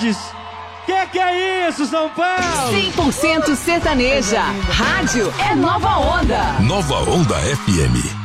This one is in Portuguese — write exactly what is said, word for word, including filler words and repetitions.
Mendes. Que que é isso, São Paulo? cem por cento sertaneja. Rádio é Nova Onda. Nova Onda F M.